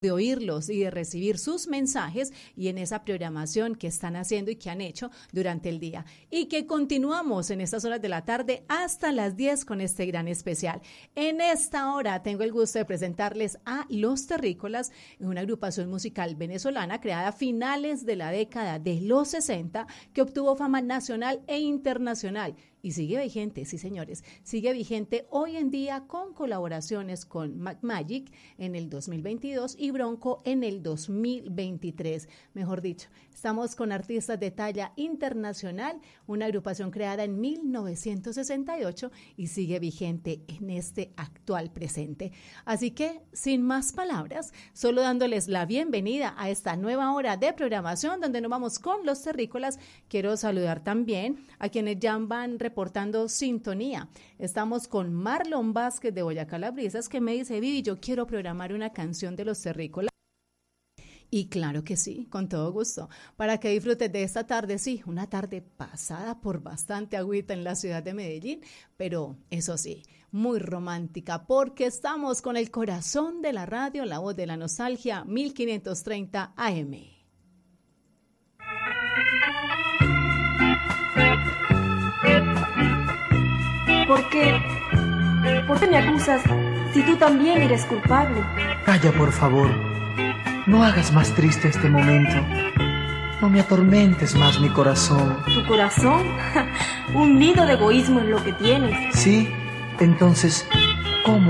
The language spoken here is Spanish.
de oírlos y de recibir sus mensajes y en esa programación que están haciendo y que han hecho durante el día. Y que continuamos en estas horas de la tarde hasta las 10 con este gran especial. En esta hora tengo el gusto de presentarles a Los Terrícolas, una agrupación musical venezolana creada a finales de la década de los 60 que obtuvo fama nacional e internacional. Y sigue vigente, sí señores, sigue vigente hoy en día con colaboraciones con Magic en el 2022 y Bronco en el 2023. Mejor dicho, estamos con artistas de talla internacional, una agrupación creada en 1968 y sigue vigente en este actual presente. Así que, sin más palabras, solo dándoles la bienvenida a esta nueva hora de programación donde nos vamos con Los Terrícolas. Quiero saludar también a quienes ya van reportando sintonía. Estamos con Marlon Vázquez de Boyacá Las Brisas que me dice: Vivi, yo quiero programar una canción de Los Terrícolas. Y claro que sí, con todo gusto, para que disfrutes de esta tarde, sí, una tarde pasada por bastante agüita en la ciudad de Medellín, pero eso sí, muy romántica, porque estamos con el corazón de la radio, la voz de la nostalgia, 1530 AM. ¿Por qué? ¿Por qué me acusas si tú también eres culpable? Calla, por favor. No hagas más triste este momento. No me atormentes más mi corazón. ¿Tu corazón? Un nido de egoísmo es lo que tienes. Sí, entonces, ¿cómo